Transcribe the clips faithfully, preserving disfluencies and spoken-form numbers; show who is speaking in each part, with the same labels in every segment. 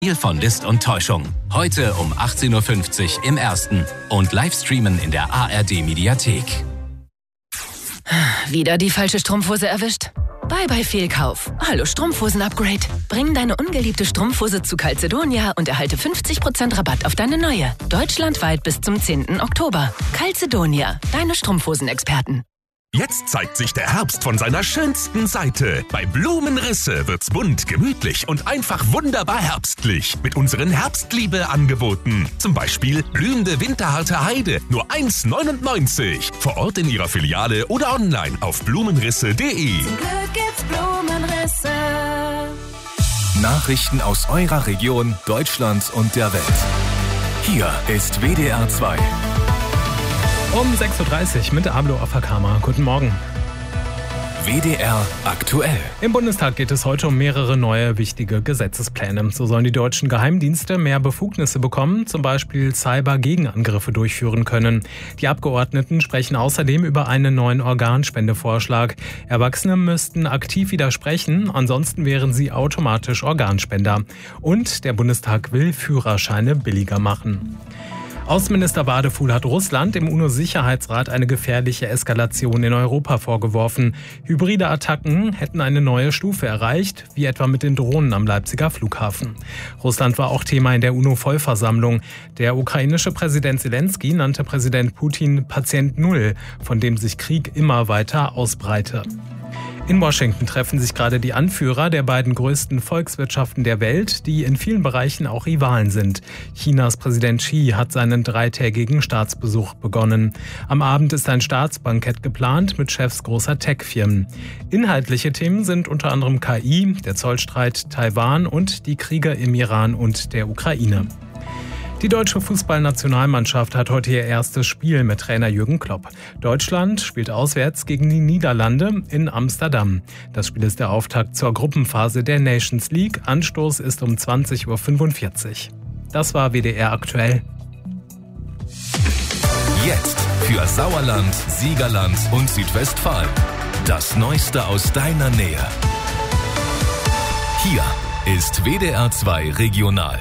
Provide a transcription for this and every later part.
Speaker 1: Spiel von List und Täuschung. Heute um achtzehn Uhr fünfzig im Ersten und Livestreamen in der A R D-Mediathek.
Speaker 2: Wieder die falsche Strumpfhose erwischt? Bye bye Fehlkauf. Hallo Strumpfhosen-Upgrade. Bring deine ungeliebte Strumpfhose zu Calzedonia und erhalte fünfzig Prozent Rabatt auf deine neue. Deutschlandweit bis zum zehnten Oktober. Calzedonia, deine Strumpfhosenexperten.
Speaker 3: Jetzt zeigt sich der Herbst von seiner schönsten Seite. Bei Blumenrisse wird's bunt, gemütlich und einfach wunderbar herbstlich. Mit unseren Herbstliebe-Angeboten. Zum Beispiel blühende winterharte Heide, nur eins neunundneunzig. Vor Ort in Ihrer Filiale oder online auf blumenrisse punkt de.
Speaker 2: Zum Glück gibt's Blumenrisse.
Speaker 4: Nachrichten aus eurer Region, Deutschland und der Welt. Hier ist W D R zwei.
Speaker 5: Um sechs Uhr dreißig mit Ablo Afakama. Guten Morgen.
Speaker 4: W D R aktuell.
Speaker 5: Im Bundestag geht es heute um mehrere neue wichtige Gesetzespläne. So sollen die deutschen Geheimdienste mehr Befugnisse bekommen, zum Beispiel Cyber-Gegenangriffe durchführen können. Die Abgeordneten sprechen außerdem über einen neuen Organspendevorschlag. Erwachsene müssten aktiv widersprechen, ansonsten wären sie automatisch Organspender. Und der Bundestag will Führerscheine billiger machen. Außenminister Badefuhl hat Russland im UNO-Sicherheitsrat eine gefährliche Eskalation in Europa vorgeworfen. Hybride Attacken hätten eine neue Stufe erreicht, wie etwa mit den Drohnen am Leipziger Flughafen. Russland war auch Thema in der UNO-Vollversammlung. Der ukrainische Präsident Zelensky nannte Präsident Putin Patient Null, von dem sich Krieg immer weiter ausbreite. In Washington treffen sich gerade die Anführer der beiden größten Volkswirtschaften der Welt, die in vielen Bereichen auch Rivalen sind. Chinas Präsident Xi hat seinen dreitägigen Staatsbesuch begonnen. Am Abend ist ein Staatsbankett geplant mit Chefs großer Tech-Firmen. Inhaltliche Themen sind unter anderem K I, der Zollstreit Taiwan und die Kriege im Iran und der Ukraine. Die deutsche Fußballnationalmannschaft hat heute ihr erstes Spiel mit Trainer Jürgen Klopp. Deutschland spielt auswärts gegen die Niederlande in Amsterdam. Das Spiel ist der Auftakt zur Gruppenphase der Nations League. Anstoß ist um zwanzig Uhr fünfundvierzig. Das war W D R aktuell.
Speaker 4: Jetzt für Sauerland, Siegerland und Südwestfalen. Das Neueste aus deiner Nähe. Hier ist W D R zwei Regional.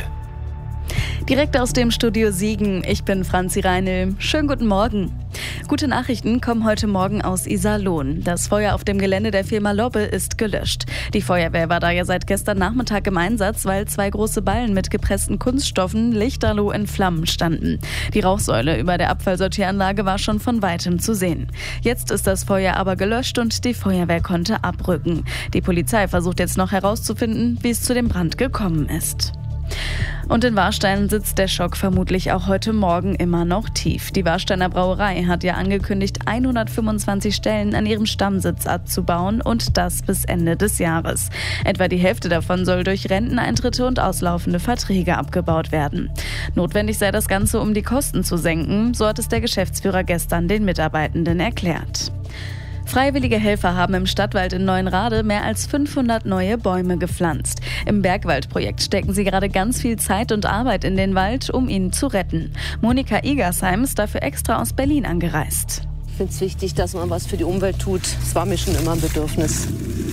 Speaker 6: Direkt aus dem Studio Siegen, ich bin Franzi Reinl. Schönen guten Morgen. Gute Nachrichten kommen heute Morgen aus Iserlohn. Das Feuer auf dem Gelände der Firma Lobbe ist gelöscht. Die Feuerwehr war da ja seit gestern Nachmittag im Einsatz, weil zwei große Ballen mit gepressten Kunststoffen lichterloh in Flammen standen. Die Rauchsäule über der Abfallsortieranlage war schon von Weitem zu sehen. Jetzt ist das Feuer aber gelöscht und die Feuerwehr konnte abrücken. Die Polizei versucht jetzt noch herauszufinden, wie es zu dem Brand gekommen ist. Und in Warstein sitzt der Schock vermutlich auch heute Morgen immer noch tief. Die Warsteiner Brauerei hat ja angekündigt, hundertfünfundzwanzig Stellen an ihrem Stammsitz abzubauen und das bis Ende des Jahres. Etwa die Hälfte davon soll durch Renteneintritte und auslaufende Verträge abgebaut werden. Notwendig sei das Ganze, um die Kosten zu senken, so hat es der Geschäftsführer gestern den Mitarbeitenden erklärt. Freiwillige Helfer haben im Stadtwald in Neuenrade mehr als fünfhundert neue Bäume gepflanzt. Im Bergwaldprojekt stecken sie gerade ganz viel Zeit und Arbeit in den Wald, um ihn zu retten. Monika Igersheim ist dafür extra aus Berlin angereist.
Speaker 7: Ich finde es wichtig, dass man was für die Umwelt tut. Es war mir schon immer ein Bedürfnis.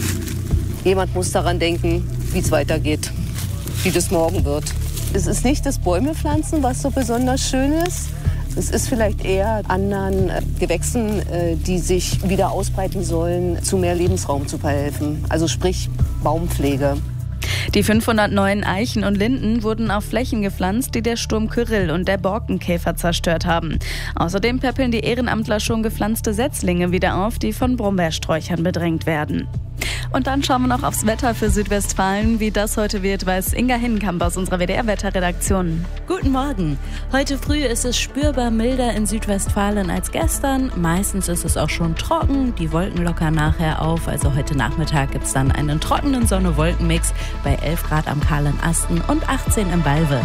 Speaker 7: Jemand muss daran denken, wie es weitergeht, wie das morgen wird. Es ist nicht das Bäume pflanzen, was so besonders schön ist. Es ist vielleicht eher anderen Gewächsen, die sich wieder ausbreiten sollen, zu mehr Lebensraum zu verhelfen. Also sprich Baumpflege.
Speaker 6: Die fünfhundert neuen Eichen und Linden wurden auf Flächen gepflanzt, die der Sturm Kyrill und der Borkenkäfer zerstört haben. Außerdem peppeln die Ehrenamtler schon gepflanzte Setzlinge wieder auf, die von Brombeersträuchern bedrängt werden. Und dann schauen wir noch aufs Wetter für Südwestfalen. Wie das heute wird, weiß Inga Hinnenkamp aus unserer W D R-Wetterredaktion.
Speaker 8: Guten Morgen. Heute früh ist es spürbar milder in Südwestfalen als gestern. Meistens ist es auch schon trocken. Die Wolken lockern nachher auf. Also heute Nachmittag gibt es dann einen trockenen Sonne-Wolken-Mix bei elf Grad am kahlen Asten und achtzehn im Balve.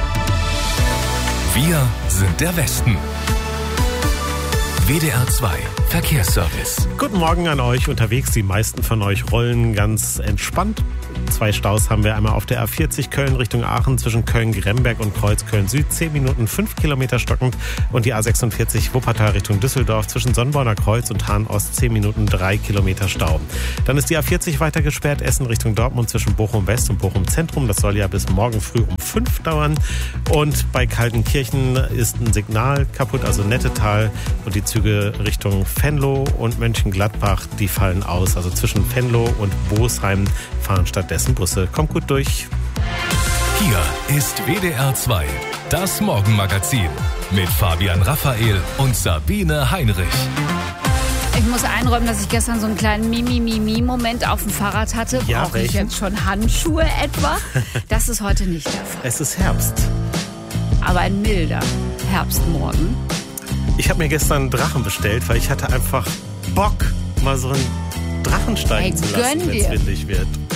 Speaker 4: Wir sind der Westen. W D R zwei Verkehrsservice.
Speaker 9: Guten Morgen an euch unterwegs. Die meisten von euch rollen ganz entspannt Zwei Staus haben wir einmal auf der A vierzig Köln Richtung Aachen zwischen Köln-Gremberg und Kreuz Köln-Süd. zehn Minuten fünf Kilometer stockend. Und die A sechsundvierzig Wuppertal Richtung Düsseldorf zwischen Sonnborner Kreuz und Hahn-Ost zehn Minuten drei Kilometer Stau. Dann ist die A vierzig weiter gesperrt. Essen Richtung Dortmund zwischen Bochum-West und Bochum-Zentrum. Das soll ja bis morgen früh um fünf dauern. Und bei Kaltenkirchen ist ein Signal kaputt, also Nettetal. Und die Züge Richtung Venlo und Mönchengladbach, die fallen aus. Also zwischen Venlo und Bosheim fahren stattdessen Busse. Kommt gut durch.
Speaker 4: Hier ist W D R zwei, das Morgenmagazin mit Fabian Raphael und Sabine Heinrich.
Speaker 10: Ich muss einräumen, dass ich gestern so einen kleinen Mimi-Mimi-Moment auf dem Fahrrad hatte.
Speaker 9: Ja,
Speaker 10: Brauche ich
Speaker 9: welchen?
Speaker 10: jetzt schon Handschuhe etwa? Das ist heute nicht der Fall.
Speaker 9: Es ist Herbst.
Speaker 10: Aber ein milder Herbstmorgen.
Speaker 9: Ich habe mir gestern einen Drachen bestellt, weil ich hatte einfach Bock, mal so einen Drachen steigen
Speaker 10: Hey,
Speaker 9: zu lassen,
Speaker 10: gönn
Speaker 9: wenn es
Speaker 10: dir.
Speaker 9: windig wird.